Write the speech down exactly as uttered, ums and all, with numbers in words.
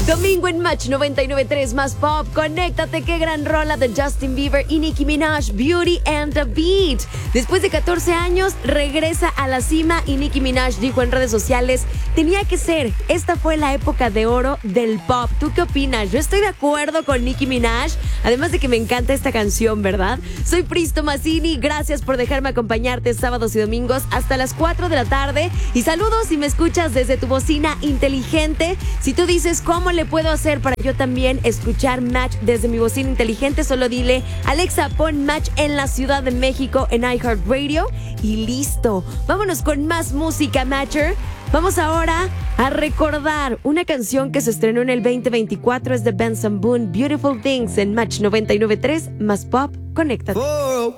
Domingo en Match noventa y nueve punto tres más pop. Conéctate, qué gran rola de Justin Bieber y Nicki Minaj, Beauty and the Beat. Después de catorce años, regresa a la cima y Nicki Minaj dijo en redes sociales, tenía que ser, esta fue la época de oro del pop. ¿Tú qué opinas? Yo estoy de acuerdo con Nicki Minaj, además de que me encanta esta canción, ¿verdad? Soy Pris Tomasini, gracias por dejarme acompañarte sábados y domingos hasta las cuatro de la tarde. Y saludos si me escuchas desde tu bocina inteligente. Si tú dices, ¿cómo le puedo hacer para yo también escuchar Match desde mi bocina inteligente? Solo dile, Alexa, pon Match en la Ciudad de México en iHeartRadio y listo. Vámonos con más música, Matcher. Vamos ahora a recordar una canción que se estrenó en el veinte veinticuatro, es de Benson Boone, Beautiful Things en Match noventa y nueve punto tres más pop. Conéctate. For a